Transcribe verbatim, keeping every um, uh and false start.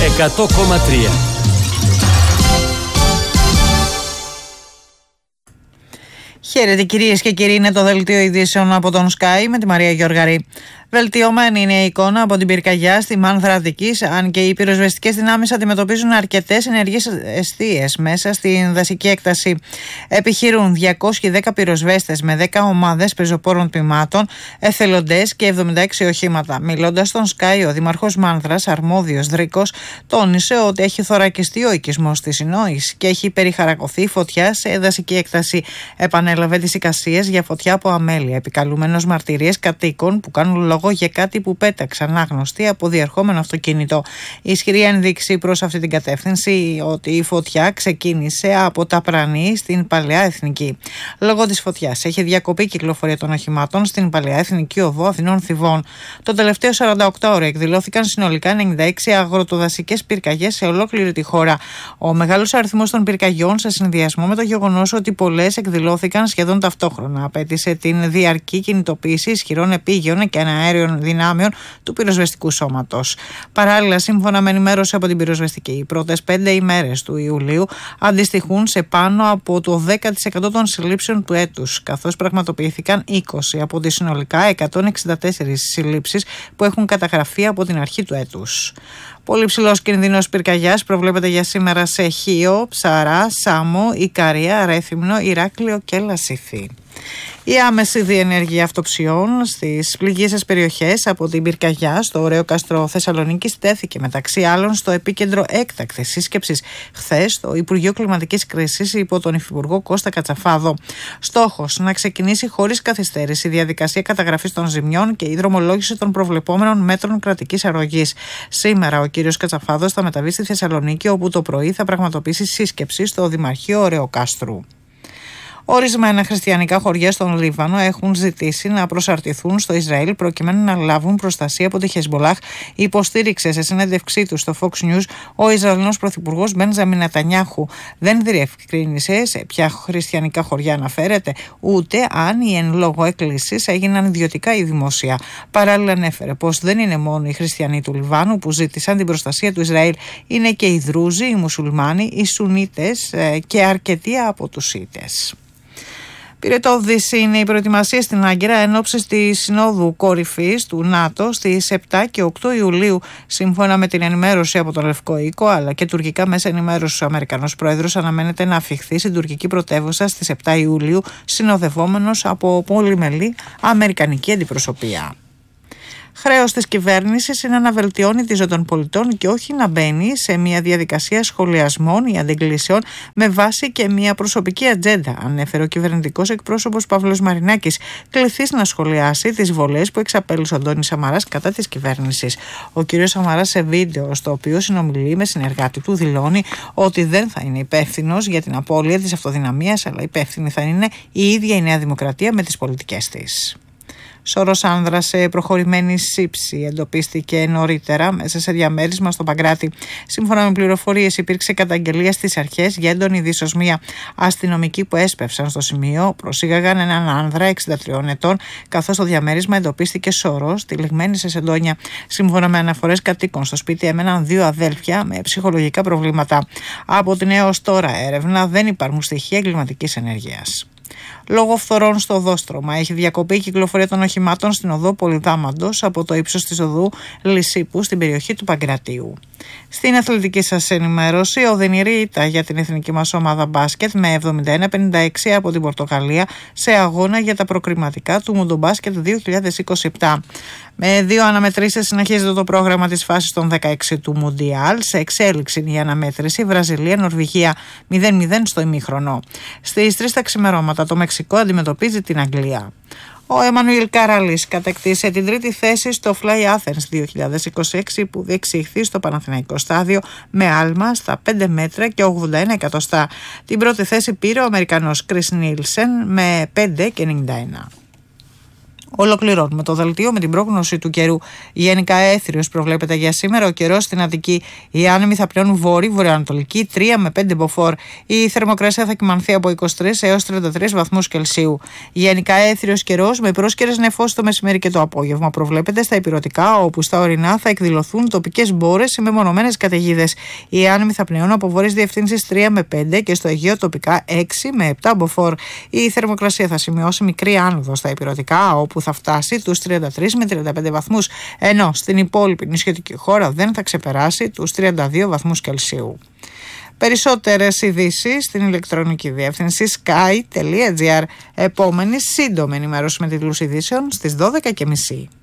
εκατό κόμμα τρία. Χαίρετε κυρίες και κύριοι, είναι το δελτίο ειδήσεων από τον Sky με τη Μαρία Γιώργαρη. Βελτιωμένη είναι η εικόνα από την πυρκαγιά στη Μάνθρα Αττικής, αν και οι πυροσβεστικές δυνάμεις αντιμετωπίζουν αρκετές ενεργές εστίες μέσα στην δασική έκταση. Επιχειρούν διακόσιοι δέκα πυροσβέστες με δέκα ομάδες πεζοπόρων τμήματων, εθελοντές και εβδομήντα έξι οχήματα. Μιλώντας στον Sky, ο Δήμαρχος Μάνθρας, Αρμόδιος Δρίκος, τόνισε ότι έχει θωρακιστεί ο οικισμός της Ινόης και έχει περιχαρακωθεί φωτιά σε δασική έκταση. Επανέλαβε τις εικασίες για φωτιά από αμέλεια, επικαλούμενος μαρτυρίες κατοίκων που κάνουν λόγο για κάτι που πέταξαν άγνωστοι από διερχόμενο αυτοκίνητο. Η ισχυρή ένδειξη προς αυτή την κατεύθυνση ότι η φωτιά ξεκίνησε από τα Πρανή στην Παλαιά Εθνική. Λόγω της φωτιάς έχει διακοπεί η κυκλοφορία των οχημάτων στην Παλαιά Εθνική Οδό Αθηνών Θηβών. Το τελευταίο σαράντα οκτώ ώρες εκδηλώθηκαν συνολικά ενενήντα έξι αγροτοδασικές πυρκαγιές σε ολόκληρη τη χώρα. Ο μεγάλος αριθμός των πυρκαγιών, σε συνδυασμό με το γεγονός ότι πολλές εκδηλώθηκαν σχεδόν ταυτόχρονα, απέτησε την διαρκή κινητοποίηση ισχυρών επίγειων και αέριων δυνάμεων του πυροσβεστικού σώματος. Παράλληλα, σύμφωνα με ενημέρωση από την πυροσβεστική, οι πρώτες πέντε ημέρες του Ιουλίου αντιστοιχούν σε πάνω από το δέκα τοις εκατό των συλλήψεων του έτους, καθώς πραγματοποιήθηκαν είκοσι από τις συνολικά εκατόν εξήντα τέσσερις συλλήψεις που έχουν καταγραφεί από την αρχή του έτους. Πολύ ψηλός κινδύνος πυρκαγιάς προβλέπεται για σήμερα σε Χίο, Ψαρά, Σάμο, Ικαρία, Ρέθυμνο, Ηράκλειο και Λασίθι. Η άμεση διενέργεια αυτοψιών στις πληγείσες περιοχές από την πυρκαγιά στο Ωραίο Κάστρο Θεσσαλονίκης τέθηκε μεταξύ άλλων στο επίκεντρο έκτακτης σύσκεψης χθες στο Υπουργείο Κλιματικής Κρίσης υπό τον Υφυπουργό Κώστα Κατσαφάδο. Στόχος να ξεκινήσει χωρίς καθυστέρηση η διαδικασία καταγραφής των ζημιών και η δρομολόγηση των προβλεπόμενων μέτρων κρατικής αρρωγής. Σήμερα ο κ. Κατσαφάδος θα μεταβεί στη Θεσσαλονίκη, όπου το πρωί θα πραγματοποιήσει σύσκεψη στο Δημαρχείο Ωραίου Κάστρου. Ορισμένα χριστιανικά χωριά στον Λίβανο έχουν ζητήσει να προσαρτηθούν στο Ισραήλ προκειμένου να λάβουν προστασία από τη Χεσμολάχ, υποστήριξε σε συνέντευξή του στο Fox News ο Ισραηλινός Πρωθυπουργός Μπενζαμίν Νετανιάχου. Δεν διευκρίνησε σε ποια χριστιανικά χωριά αναφέρεται, ούτε αν οι εν λόγω εκκλήσεις έγιναν ιδιωτικά ή δημόσια. Παράλληλα, ανέφερε πως δεν είναι μόνο οι χριστιανοί του Λιβάνου που ζήτησαν την προστασία του Ισραήλ, είναι και οι Δρούζοι, οι Μουσουλμάνοι, οι Σουνίτες και αρκετοί από τους Σιήτες. Πυρετώδης είναι η προετοιμασία στην Άγκυρα εν ώψη της Συνόδου Κορυφής του ΝΑΤΟ στις επτά και οκτώ Ιουλίου, σύμφωνα με την ενημέρωση από τον Λευκό Οίκο αλλά και τουρκικά μέσα ενημέρωση. Ο Αμερικανός Πρόεδρος αναμένεται να αφιχθεί στην τουρκική πρωτεύουσα στις επτά Ιουλίου, συνοδευόμενος από πολυμελή αμερικανική αντιπροσωπεία. Χρέος της κυβέρνησης είναι να βελτιώνει τη ζωή των πολιτών και όχι να μπαίνει σε μια διαδικασία σχολιασμών ή αντιγκλήσεων με βάση και μια προσωπική ατζέντα, ανέφερε ο κυβερνητικός εκπρόσωπος Παύλος Μαρινάκης, κληθής να σχολιάσει τις βολές που εξαπέλυσε ο Αντώνης Σαμαράς κατά της κυβέρνησης. Ο κ. Σαμαράς, σε βίντεο στο οποίο συνομιλεί με συνεργάτη του, δηλώνει ότι δεν θα είναι υπεύθυνος για την απώλεια της αυτοδυναμίας, αλλά υπεύθυνη θα είναι η ίδια η Νέα Δημοκρατία με τις πολιτικές της. Σώρος άνδρας σε προχωρημένη σύψη εντοπίστηκε νωρίτερα μέσα σε διαμέρισμα στο Παγκράτη. Σύμφωνα με πληροφορίες, υπήρξε καταγγελία στις αρχές για έντονη δυσοσμία. Αστυνομικοί που έσπευσαν στο σημείο προσήγαγαν έναν άνδρα εξήντα τριών ετών, καθώς το διαμέρισμα εντοπίστηκε σώρος, τυλιγμένη σε σεντόνια. Σύμφωνα με αναφορές κατοίκων, στο σπίτι έμεναν δύο αδέλφια με ψυχολογικά προβλήματα. Από την έως τώρα έρευνα δεν υπάρχουν στοιχεία εγκληματικής ενέργειας. Λόγω φθορών στο οδόστρωμα έχει διακοπεί η κυκλοφορία των οχημάτων στην οδό Πολυδάμαντος από το ύψος της οδού Λυσίπου στην περιοχή του Παγκρατίου. Στην αθλητική σας ενημέρωση, οδυνηρή ήττα για την εθνική μας ομάδα μπάσκετ με εβδομήντα ένα πενήντα έξι από την Πορτογαλία σε αγώνα για τα προκριματικά του Μουντομπάσκετ δύο χιλιάδες είκοσι επτά. Με δύο αναμετρήσεις συνεχίζεται το πρόγραμμα της φάσης των δεκαέξι του Μουντιάλ. Σε εξέλιξη η αναμέτρηση Βραζιλία-Νορβηγία μηδέν μηδέν στο ημίχρονο. Στις τρεις τα ξημερώματα το Μεξικό αντιμετωπίζει την Αγγλία. Ο Εμμανουήλ Καράλης κατέκτησε την τρίτη θέση στο Fly Athens δύο χιλιάδες είκοσι έξι που διεξήχθη στο Παναθηναϊκό Στάδιο με άλμα στα πέντε μέτρα και ογδόντα ένα εκατοστά. Την πρώτη θέση πήρε ο Αμερικανός Chris Nielsen με πέντε και ενενήντα ένα. Ολοκληρώνουμε το δελτίο με την πρόγνωση του καιρού. Γενικά έθριος προβλέπεται για σήμερα. Ο καιρός στην Αττική. Οι άνεμοι θα πλέουν βόρειοι, βορειοανατολική, τρία με πέντε μποφόρ. Η θερμοκρασία θα κυμανθεί από είκοσι τρεις έως τριάντα τρεις βαθμούς Κελσίου. Γενικά έθριος καιρός με πρόσκαιρες νεφώσεις το μεσημέρι και το απόγευμα. Προβλέπεται στα ηπειρωτικά, όπου στα ορεινά θα εκδηλωθούν τοπικές μπόρες ή μεμονωμένες καταιγίδες. Οι άνεμοι θα πνέουν από βόρειες διευθύνσεις τρία με πέντε και στο Αιγαίο τοπικά έξι με επτά μποφόρ. Η θερμοκρασία θα σημειώσει μικρή άνοδο στα ηπειρωτικά, όπου θα φτάσει τους τριάντα τρεις με τριάντα πέντε βαθμούς, ενώ στην υπόλοιπη νησιωτική χώρα δεν θα ξεπεράσει τους τριάντα δύο βαθμούς Κελσίου. Περισσότερες ειδήσεις στην ηλεκτρονική διεύθυνση sky τελεία gr. Επόμενη σύντομη ενημέρωση με τίτλους ειδήσεων στις δώδεκα και μισή.